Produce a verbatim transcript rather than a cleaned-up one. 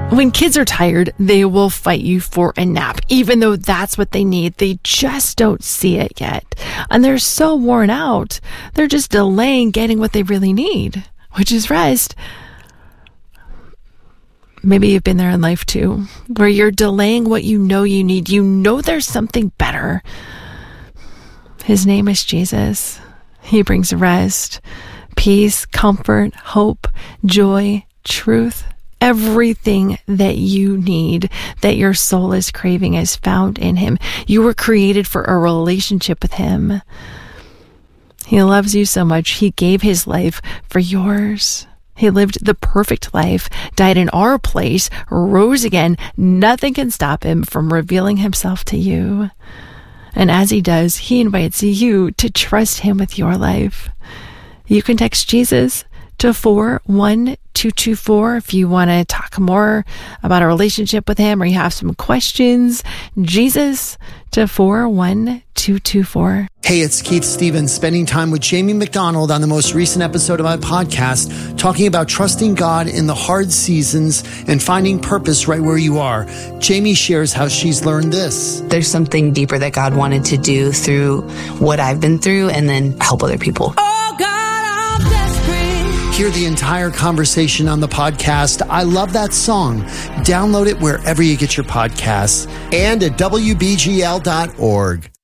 When kids are tired, they will fight you for a nap, even though that's what they need. They just don't see it yet. And they're so worn out, they're just delaying getting what they really need, which is rest. Maybe you've been there in life too, where you're delaying what you know you need. You know there's something better. His name is Jesus. He brings rest, peace, comfort, hope, joy, truth. Everything that you need, that your soul is craving, is found in him. You were created for a relationship with him. He loves you so much, he gave his life for yours. He lived the perfect life, died in our place, rose again. Nothing can stop him from revealing himself to you. And as he does, he invites you to trust him with your life. You can text Jesus to four one two two four if you want to talk more about a relationship with him or you have some questions. Jesus to four one two two four. Hey, it's Keith Stevens spending time with Jamie McDonald on the most recent episode of my podcast, talking about trusting God in the hard seasons and finding purpose right where you are. Jamie shares how she's learned this. There's something deeper that God wanted to do through what I've been through and then help other people. Oh, God, I'm desperate. Hear the entire conversation on the podcast. I love that song. Download it wherever you get your podcasts and at W B G L dot org.